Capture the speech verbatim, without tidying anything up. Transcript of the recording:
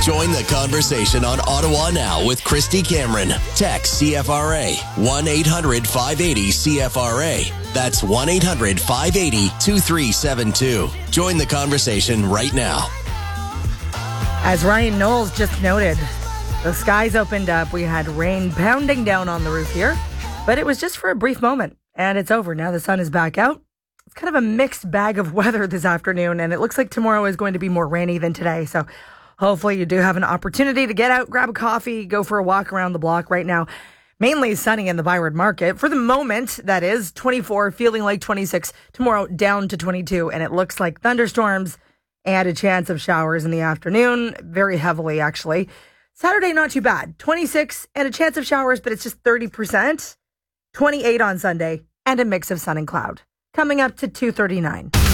Join the conversation on Ottawa Now with Christy Cameron. Text C F R A one eight hundred five eighty C F R A. That's one eight hundred five eighty two three seven two. Join the conversation right now. As Ryan Knowles just noted, the skies opened up. We had rain pounding down on the roof here, but it was just for a brief moment, and it's over. Now the sun is back out. It's kind of a mixed bag of weather this afternoon, and it looks like tomorrow is going to be more rainy than today. So hopefully you do have an opportunity to get out, grab a coffee, go for a walk around the block. Right now, mainly sunny in the Byward Market. For the moment, that is twenty-four, feeling like twenty-six. Tomorrow down to twenty-two, and it looks like thunderstorms and a chance of showers in the afternoon, very heavily actually. Saturday, not too bad. twenty-six and a chance of showers, but it's just thirty percent. twenty-eight on Sunday and a mix of sun and cloud. Coming up to two thirty-nine.